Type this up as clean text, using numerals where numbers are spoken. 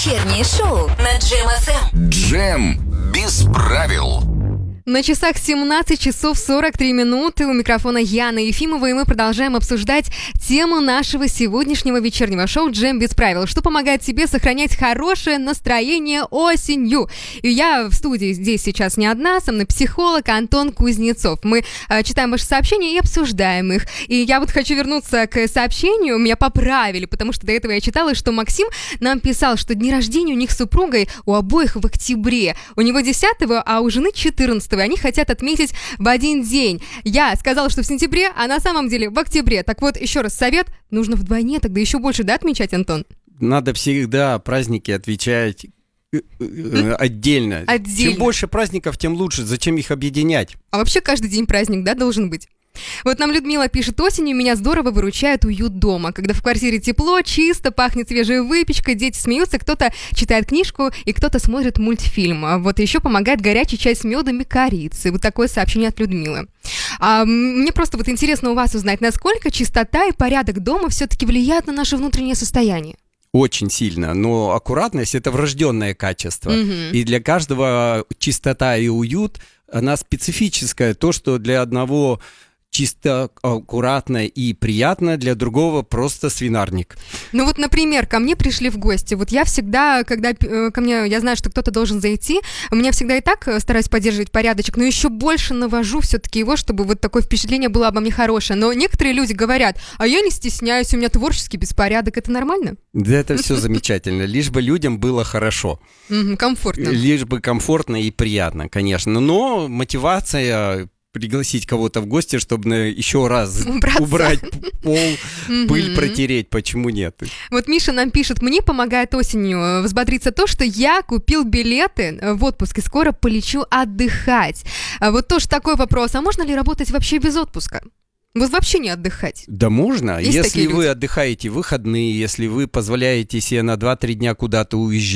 Вечернее шоу на Джем ФМ. Джем без правил. На часах 17 часов 43 минуты. У микрофона Яна Ефимова, и мы продолжаем обсуждать тему нашего сегодняшнего вечернего шоу «Джем без правил». Что помогает тебе сохранять хорошее настроение осенью? И я в студии здесь сейчас не одна, со мной психолог Антон Кузнецов. Мы читаем ваши сообщения и обсуждаем их. И я вот хочу вернуться к сообщению. Меня поправили, потому что до этого я читала, что Максим нам писал, что дни рождения у них с супругой у обоих в октябре. У него 10-го, а у жены 14-го. Они хотят отметить в один день. Я сказала, что в сентябре, а на самом деле в октябре. Так вот, еще раз совет. Нужно вдвойне, тогда еще больше, да, отмечать, Антон? Надо всегда праздники отвечать отдельно. Чем больше праздников, тем лучше. Зачем их объединять? А вообще каждый день праздник, да, должен быть? Вот нам Людмила пишет: осенью меня здорово выручает уют дома, когда в квартире тепло, чисто, пахнет свежей выпечкой, дети смеются, кто-то читает книжку и кто-то смотрит мультфильм. Вот еще помогает горячий чай с медом и корицей. Вот такое сообщение от Людмилы. Мне просто вот интересно у вас узнать, насколько чистота и порядок дома все-таки влияют на наше внутреннее состояние? Очень сильно, но аккуратность – это врожденное качество. И для каждого чистота и уют, она специфическая. То, что для одного чисто, аккуратно и приятно, для другого просто свинарник. Ну вот, например, ко мне пришли в гости. Вот я всегда, когда ко мне, я знаю, что кто-то должен зайти, у меня всегда и так стараюсь поддерживать порядочек, но еще больше навожу все-таки его, чтобы вот такое впечатление было обо мне хорошее. Но некоторые люди говорят: а я не стесняюсь, у меня творческий беспорядок. Это нормально? Да, это все замечательно. Лишь бы людям было хорошо. Комфортно. Лишь бы комфортно и приятно, конечно. Но мотивация пригласить кого-то в гости, чтобы еще раз убрать пол, пыль протереть. Почему нет? Вот Миша нам пишет: мне помогает осенью взбодриться то, что я купил билеты в отпуск и скоро полечу отдыхать. Вот тоже такой вопрос: а можно ли работать вообще без отпуска? Вот вообще не отдыхать. Да можно. Есть если вы люди? отдыхаете в выходные, если вы позволяете себе на 2-3 дня куда-то уезжать,